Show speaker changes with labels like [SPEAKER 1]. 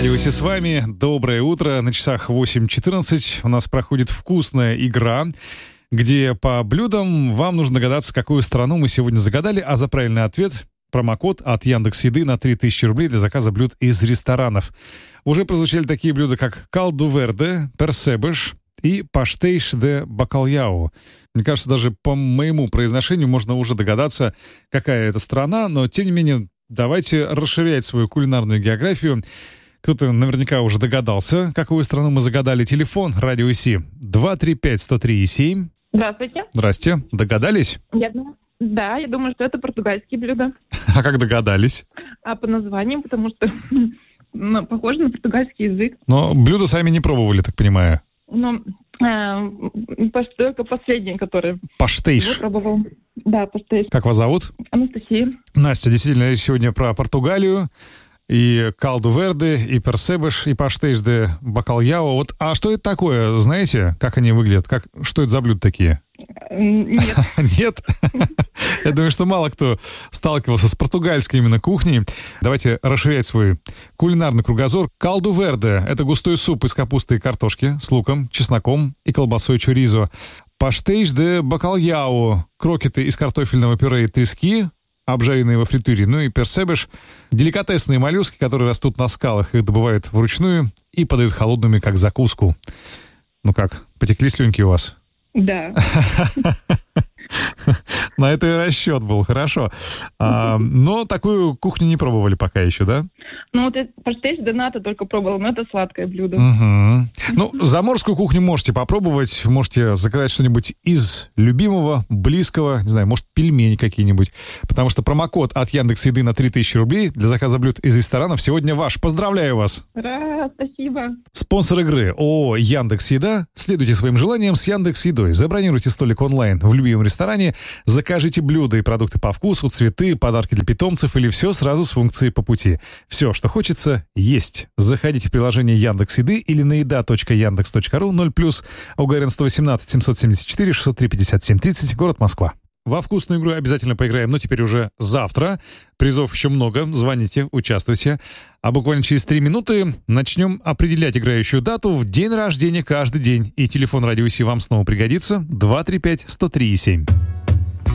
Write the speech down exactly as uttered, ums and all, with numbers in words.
[SPEAKER 1] Радио Си с вами. Доброе утро. На часах восемь четырнадцать. У нас проходит вкусная игра, где по блюдам вам нужно догадаться, какую страну мы сегодня загадали, а за правильный ответ промокод от Яндекс.Еды на три тысячи рублей для заказа блюд из ресторанов. Уже прозвучали такие блюда, как калду верде, персебеш и паштейш де бакальяу. Мне кажется, даже по моему произношению можно уже догадаться, какая это страна, но тем не менее давайте расширять свою кулинарную географию. Кто-то наверняка уже догадался, какую страну мы загадали. Телефон Радио Си два три пять сто три семь.
[SPEAKER 2] Здравствуйте.
[SPEAKER 1] Здрасте. Догадались?
[SPEAKER 2] Я думаю, да, я думаю, что это португальские блюда.
[SPEAKER 1] А как догадались?
[SPEAKER 2] А по названию, потому что ну, похоже на португальский язык.
[SPEAKER 1] Но блюда сами не пробовали, так понимаю.
[SPEAKER 2] Ну, э, только последний, который
[SPEAKER 1] Паштейш.
[SPEAKER 2] его пробовал. Да, паштейш.
[SPEAKER 1] Как вас зовут?
[SPEAKER 2] Анастасия.
[SPEAKER 1] Настя, действительно, речь сегодня про Португалию. И калду верде, и персебеш, и паштейш де бакальяу. Вот, а что это такое? Знаете, как они выглядят? Как, что это за блюда такие?
[SPEAKER 2] Нет.
[SPEAKER 1] Нет? Я думаю, что мало кто сталкивался с португальской именно кухней. Давайте расширять свой кулинарный кругозор. Калду верде — это густой суп из капусты и картошки с луком, чесноком и колбасой чоризо. Паштейш де бакальяу — крокеты из картофельного пюре и трески, обжаренные во фритюре. Ну и персебеш — деликатесные моллюски, которые растут на скалах. Их добывают вручную и подают холодными, как закуску. Ну как, потекли слюнки у вас?
[SPEAKER 2] Да.
[SPEAKER 1] На это и расчет был, хорошо. А, но такую кухню не пробовали пока еще, да?
[SPEAKER 2] Ну вот паштейш де ната только пробовала, но это сладкое блюдо.
[SPEAKER 1] Угу. Ну, заморскую кухню можете попробовать, можете заказать что-нибудь из любимого, близкого, не знаю, может, пельмени какие-нибудь, потому что промокод от Яндекс.Еды на три тысячи рублей для заказа блюд из ресторанов сегодня ваш. Поздравляю вас!
[SPEAKER 2] Ура, спасибо!
[SPEAKER 1] Спонсор игры ООО «Яндекс.Еда». Следуйте своим желаниям с Яндекс.Едой. Забронируйте столик онлайн в любимом ресторане, закажите блюда и продукты по вкусу, цветы, подарки для питомцев или все сразу с функцией по пути. Все, что хочется, есть. Заходите в приложение Яндекс.Еды или на еда точка яндекс точка ру, ноль плюс, УГРН сто восемнадцать семьсот семьдесят четыре шестьсот три пятьдесят семь тридцать, город Москва. Во вкусную игру обязательно поиграем, но теперь уже завтра. Призов еще много, звоните, участвуйте. А буквально через три минуты начнем определять играющую дату в день рождения каждый день. И телефон Радио Си вам снова пригодится. два три пять сто три семь.